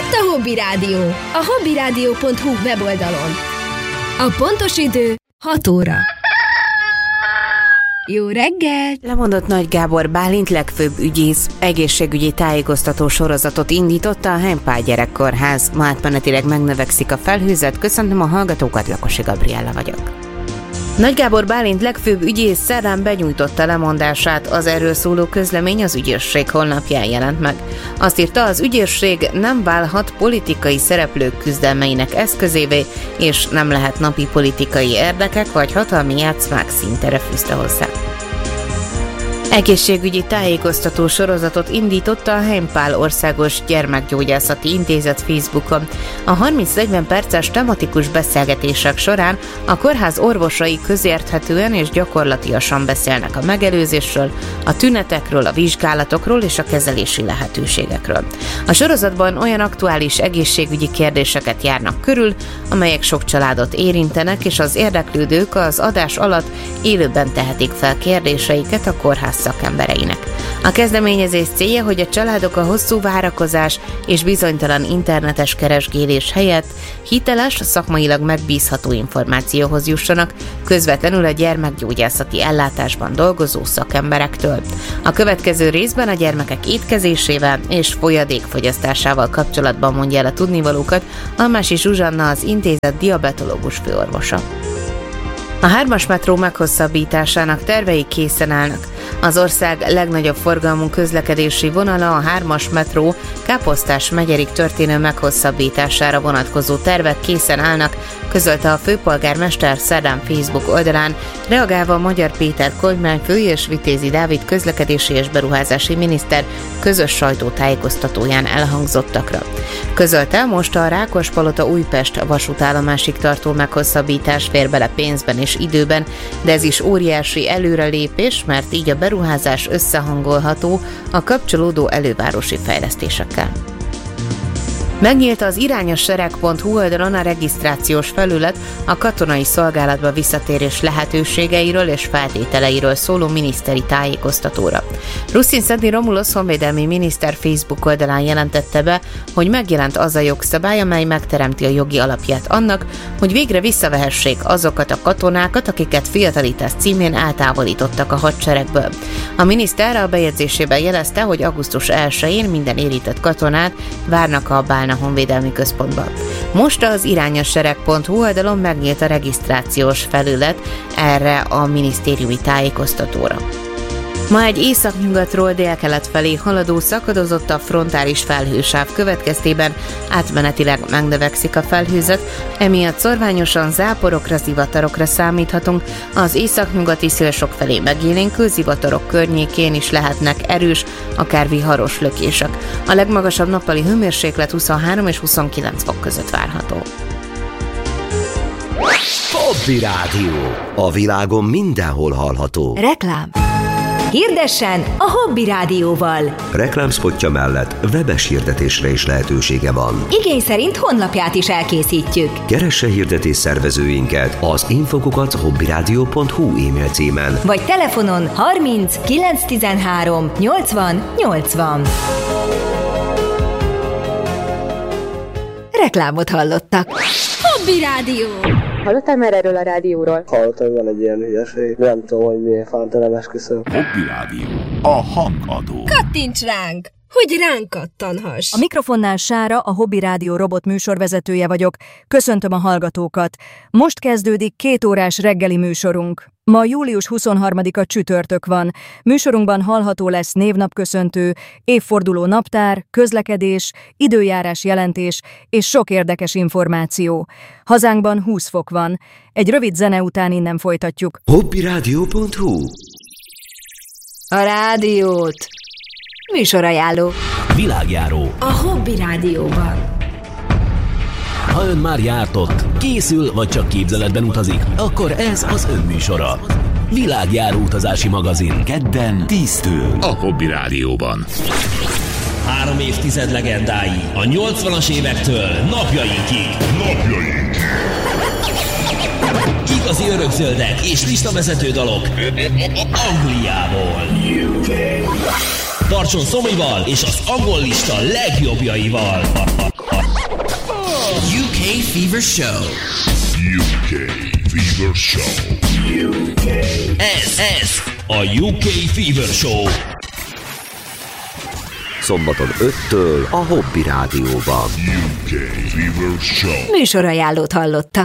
Itt a Hobby Rádió, a hobbyradio.hu weboldalon. A pontos idő 6 óra. Jó reggelt! Lemondott Nagy Gábor Bálint legfőbb ügyész egészségügyi tájékoztató sorozatot indította a Heimpál Gyerekkórház. Ma átmenetileg megnövekszik a felhőzet. Köszöntöm a hallgatókat, Lakosi Gabriella vagyok. Nagy Gábor Bálint legfőbb ügyész szerdán benyújtotta lemondását, az erről szóló közlemény az ügyészség honlapján jelent meg. Azt írta, az ügyészség nem válhat politikai szereplők küzdelmeinek eszközévé, és nem lehet napi politikai érdekek vagy hatalmi játszmák színtere fűzte hozzá. Egészségügyi tájékoztató sorozatot indította a Heimpál Országos Gyermekgyógyászati Intézet Facebookon. A 30-40 perces tematikus beszélgetések során a kórház orvosai közérthetően és gyakorlatiasan beszélnek a megelőzésről, a tünetekről, a vizsgálatokról és a kezelési lehetőségekről. A sorozatban olyan aktuális egészségügyi kérdéseket járnak körül, amelyek sok családot érintenek, és az érdeklődők az adás alatt élőben tehetik fel kérdéseiket a kórház szakembereinek. A kezdeményezés célja, hogy a családok a hosszú várakozás és bizonytalan internetes keresgélés helyett hiteles, szakmailag megbízható információhoz jussanak, közvetlenül a gyermekgyógyászati ellátásban dolgozó szakemberektől. A következő részben a gyermekek étkezésével és folyadékfogyasztásával kapcsolatban mondja el a tudnivalókat Almási Zsuzsanna, az intézet diabetológus főorvosa. A 3-as metró meghosszabbításának tervei készen állnak. Az ország legnagyobb forgalmú közlekedési vonala, a 3-as metró Káposztás-Megyerig történő meghosszabbítására vonatkozó tervek készen állnak, közölte a főpolgármester szerdán Facebook oldalán, reagálva a Magyar Péter kormányfő és Vitézi Dávid közlekedési és beruházási miniszter közös sajtótájékoztatóján elhangzottakra. Közölte, most a Rákospalota-Újpest vasútállomásig tartó meghosszabbítás fér bele pénzben és időben, de ez is óriási előrelépés, mert így a beruházás összehangolható a kapcsolódó elővárosi fejlesztésekkel. Megnyílt az irányossereg.hu oldalon a regisztrációs felület a katonai szolgálatba visszatérés lehetőségeiről és feltételeiről szóló miniszteri tájékoztatóra. Ruszin-Szedni Romulusz honvédelmi miniszter Facebook oldalán jelentette be, hogy megjelent az a jogszabály, amely megteremti a jogi alapját annak, hogy végre visszavehessék azokat a katonákat, akiket fiatalítás címén eltávolítottak a hadseregből. A miniszter a bejegyzésében jelezte, hogy augusztus 1-én minden érintett katonát várnak a Bálna honvédelmi központban. Most az irányossereg.hu oldalon megnyílt a regisztrációs felület erre a minisztériumi tájékoztatóra. Ma egy északnyugatról délkelet felé haladó szakadozottabb frontális felhősáv következtében átmenetileg megnövekszik a felhőzet, emiatt szorványosan záporokra, zivatarokra számíthatunk, az északnyugati szél sokfelé megélénkül, zivatarok környékén is lehetnek erős, akár viharos lökések. A legmagasabb nappali hőmérséklet 23 és 29 fok között várható. Hobby Rádió. A világon mindenhol hallható. Reklám. Hirdessen a Hobby Rádióval. Reklámspotja mellett webes hirdetésre is lehetősége van. Igény szerint honlapját is elkészítjük. Keresse hirdetés szervezőinket az info@hobbyradio.hu e-mail címen. Vagy telefonon 30 913 80 80. Reklámot hallottak. Hobby Rádió. Hallottál már erről a rádióról? Hallottam, van egy ilyen hülyeség. Nem tudom, hogy miért fánta nem esküszöm. Hobby Rádió. A hangadó. Kattints ránk, hogy ránk kattanhass. A mikrofonnál Sára, a Hobby Rádió robot műsorvezetője vagyok. Köszöntöm a hallgatókat. Most kezdődik 2 órás reggeli műsorunk. Ma július 23-a csütörtök van. Műsorunkban hallható lesz névnapköszöntő, évforduló naptár, közlekedés, időjárás jelentés és sok érdekes információ. Hazánkban 20 fok van. Egy rövid zene után innen folytatjuk. hobbyradio.hu. A rádiót. Műsorajánló. Világjáró. A Hobby Rádióban. Ha ön már járt ott, készül vagy csak képzeletben utazik, akkor ez az ön műsora. Világjáró utazási magazin. Kedden 10-től. A Hobby Rádióban. 3 évtized legendái. A 80-as évektől napjainkig. Igazi örökzöldek és listavezető dalok Angliából. Tartson Szomival és az angol lista legjobbjaival. UK Fever Show. UK Fever Show. Ez a UK Fever Show. Szombaton 5-től a Hobby Rádióban. UK Fever Show. Műsorajánlót hallotta.